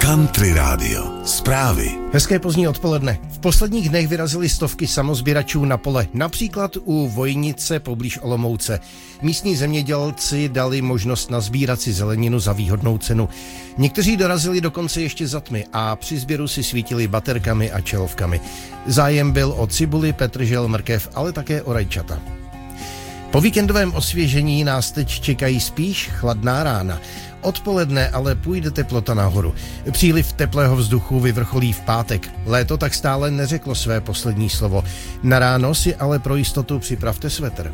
Country Radio. Zprávy. Hezké pozdní odpoledne. V posledních dnech vyrazily stovky samozběračů na pole, například u Vojnice poblíž Olomouce. Místní zemědělci dali možnost nazbírat si zeleninu za výhodnou cenu. Někteří dorazili dokonce ještě za tmy a při sběru si svítili baterkami a čelovkami. Zájem byl o cibuli, petržel, mrkev, ale také o rajčata. Po víkendovém osvěžení nás teď čekají spíš chladná rána. Odpoledne ale půjde teplota nahoru. Příliv teplého vzduchu vyvrcholí v pátek. Léto tak stále neřeklo své poslední slovo. Na ráno si ale pro jistotu připravte svetr.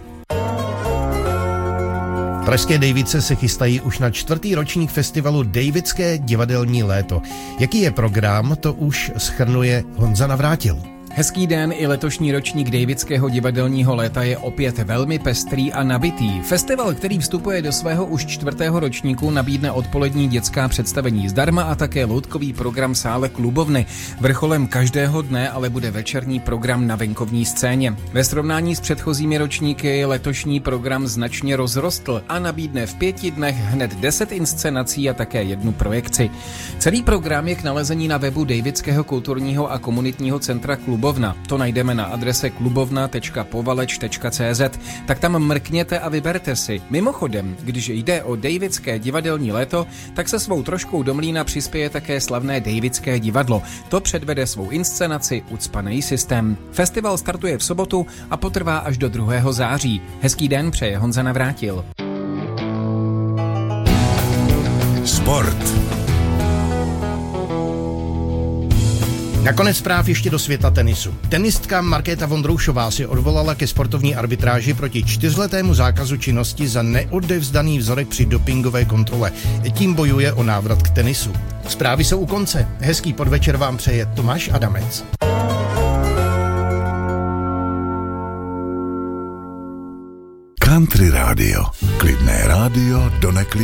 Pražské Dejvice se chystají už na 4. ročník festivalu Dejvické divadelní léto. Jaký je program, to už shrnuje Honza Navrátil. Hezký den, i letošní ročník Dejvického divadelního léta je opět velmi pestrý a nabitý. Festival, který vstupuje do svého už 4. ročníku, nabídne odpolední dětská představení zdarma a také loutkový program v sále Klubovny. Vrcholem každého dne ale bude večerní program na venkovní scéně. Ve srovnání s předchozími ročníky letošní program značně rozrostl a nabídne v 5 dnech hned 10 inscenací a také 1 projekci. Celý program je k nalezení na webu Dejvického kulturního a komunitního centra Klubovna. To najdeme na adrese klubovna.povaleč.cz, tak tam mrkněte a vyberte si. Mimochodem, když jde o Dejvické divadelní léto, tak se svou troškou do mlýna přispěje také slavné Dejvické divadlo. To předvede svou inscenaci Ucpanej systém. Festival startuje v sobotu a potrvá až do 2. září. Hezký den přeje Honza Navrátil. Sport. Nakonec zpráv ještě do světa tenisu. Tenistka Markéta Vondroušová si odvolala ke sportovní arbitráži proti 4letému zákazu činnosti za neodevzdaný vzorek při dopingové kontrole. Tím bojuje o návrat k tenisu. Zprávy jsou u konce. Hezký podvečer vám přeje Tomáš Adamec. Country Radio. Klidné rádio do neklidné.